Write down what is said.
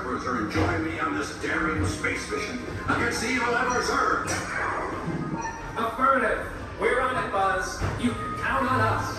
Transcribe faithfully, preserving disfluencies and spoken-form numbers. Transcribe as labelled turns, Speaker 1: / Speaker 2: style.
Speaker 1: cruiser and join me on this daring space mission against the evil Emperor Zurg?
Speaker 2: Affirmative. We're on it, Buzz. You can count on us.